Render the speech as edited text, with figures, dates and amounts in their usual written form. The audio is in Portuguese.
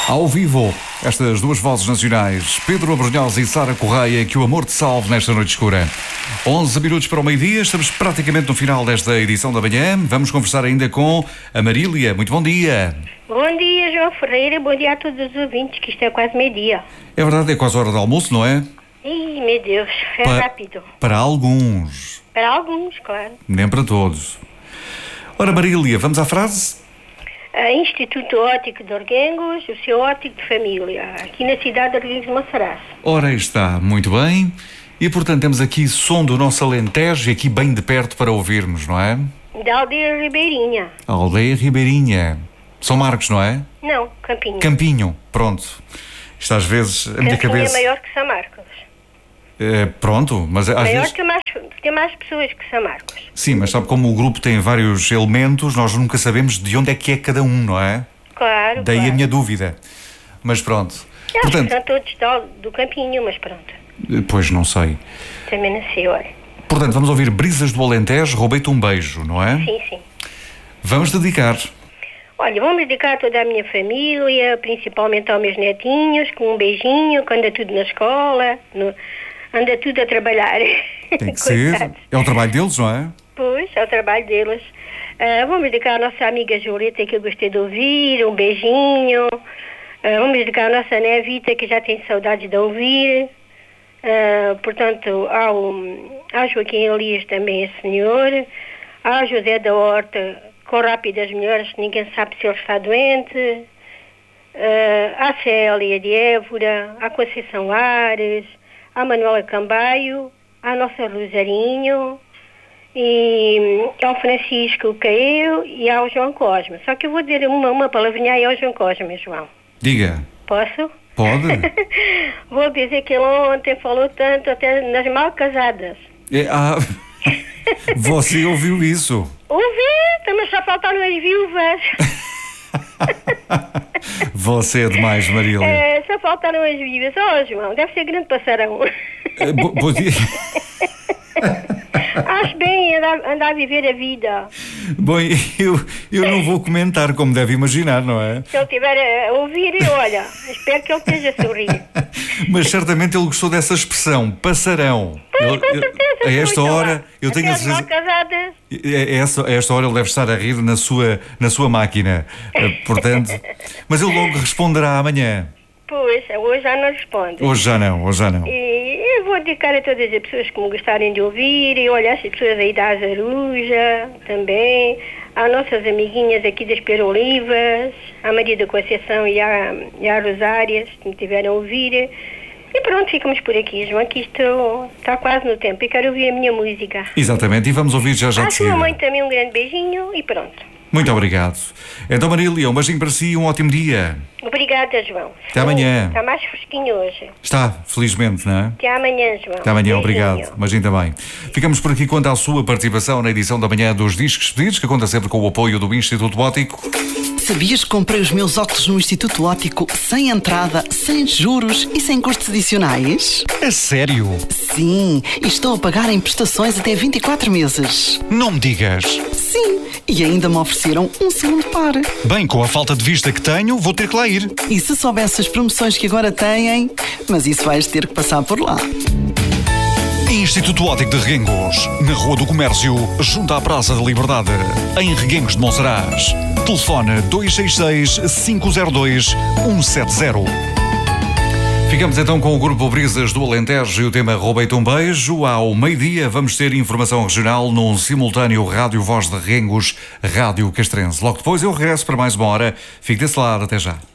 Ao vivo, estas duas vozes nacionais, Pedro Abrunhosa e Sara Correia, que o amor te salve nesta noite escura. 11 minutos para o meio-dia, estamos praticamente no final desta edição da manhã. Vamos conversar ainda com a Marília. Muito bom dia. Bom dia, João Ferreira. Bom dia a todos os ouvintes, que isto é quase meio-dia. É verdade, é quase hora de almoço, não é? Ih, meu Deus, é rápido. Para alguns. Para alguns, claro. Nem para todos. Ora, Marília, vamos à frase? Instituto Óptico de Orguengos, o seu óptico de família, aqui na cidade de Orguengos de Monsaraz. Ora, aí está, muito bem. E, portanto, temos aqui som do nosso Alentejo, aqui bem de perto para ouvirmos, não é? Da aldeia Ribeirinha. A aldeia Ribeirinha. São Marcos, não é? Não, Campinho. Campinho, pronto. Isto às vezes, a minha cabeça... é maior que São Marcos. Pronto, mas às vezes... Tem mais pessoas que São Marcos. Sim, mas sabe como o grupo tem vários elementos, nós nunca sabemos de onde é que é cada um, não é? Claro, Daí claro. a minha dúvida. Mas pronto. Portanto, são todos do Campinho, mas pronto. Pois, não sei. Também não sei, olha. Portanto, vamos ouvir Brisas do Alentejo, Roubei-te um beijo, não é? Sim, sim. Vamos dedicar. Olha, vamos dedicar a toda a minha família, principalmente aos meus netinhos, com um beijinho, que anda tudo na escola, anda tudo a trabalhar. Tem que ser. É o trabalho deles, não é? Pois, é o trabalho deles. Vamos dedicar à nossa amiga Julieta, que eu gostei de ouvir, um beijinho. Vamos dedicar à nossa Nevita, que já tem saudades de ouvir. Portanto, ao Joaquim Elias também, esse senhor. Ao José da Horta, com rápidas melhoras, ninguém sabe se ele está doente. À Célia de Évora, à Conceição Ares, à Manuela Cambaio, à nossa Rosarinho, e ao Francisco Caio e ao João Cosme. Só que eu vou dizer uma palavrinha aí ao João Cosme, João. Diga. Posso? Pode. Vou dizer que ele ontem falou tanto até nas mal casadas. Você ouviu isso? Ouvi, mas só faltaram as viúvas. Você é demais, Marília. Só faltaram as viúvas. João, deve ser grande passarão. Bom dia. Acho bem andar a viver a vida. Bom, eu não vou comentar, como deve imaginar, não é? Se ele estiver a ouvir, olha, espero que ele esteja a sorrir. Mas certamente ele gostou dessa expressão, passarão. Pois, com certeza. A esta hora, eu tenho a certeza... casadas. A esta hora ele deve estar a rir na sua máquina. Portanto... Mas ele logo responderá amanhã. Pois, hoje já não responde. Hoje já não. E eu vou dedicar a todas as pessoas que me gostarem de ouvir, e olha, as pessoas aí da Azaruja também, às nossas amiguinhas aqui das Perolivas, à Maria da Conceição e à Rosárias, que me tiveram a ouvir. E pronto, ficamos por aqui, João, que isto está quase no tempo e quero ouvir a minha música. Exatamente, e vamos ouvir já de seguida. À sua mãe também um grande beijinho e pronto. Muito obrigado. Então, Marília, um beijinho para si e um ótimo dia. Obrigada, João. Até amanhã. Está mais fresquinho hoje. Está, felizmente, não é? Até amanhã, João. Até amanhã, beijinho. Obrigado. Beijinho também. Ficamos por aqui quanto à sua participação na edição da manhã dos Discos Pedidos, que conta sempre com o apoio do Instituto Óptico. Sabias que comprei os meus óculos no Instituto Óptico sem entrada, sem juros e sem custos adicionais? É sério? Sim, e estou a pagar em prestações até 24 meses. Não me digas. Sim, e ainda me ofereceram um segundo par. Bem, com a falta de vista que tenho, vou ter que lá ir. E se soubesse as promoções que agora têm, mas isso vais ter que passar por lá. Instituto Óptico de Reguengos, na Rua do Comércio, junto à Praça da Liberdade, em Reguengos de Monsaraz. Telefone 266-502-170. Ficamos então com o grupo Brisas do Alentejo e o tema Roubei-te um beijo. Ao meio-dia vamos ter informação regional num simultâneo Rádio Voz de Reguengos, Rádio Castrense. Logo depois eu regresso para mais uma hora. Fique desse lado, até já.